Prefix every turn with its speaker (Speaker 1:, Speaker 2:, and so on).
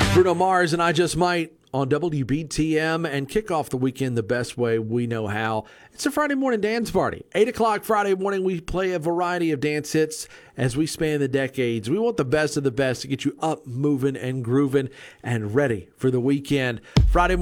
Speaker 1: Bruno Mars and I Just Might on WBTM, and kick off the weekend the best way we know how. It's a Friday morning dance party. 8 o'clock Friday morning, we play a variety of dance hits as we span the decades. We want the best of the best to get you up, moving, and grooving and ready for the weekend. Friday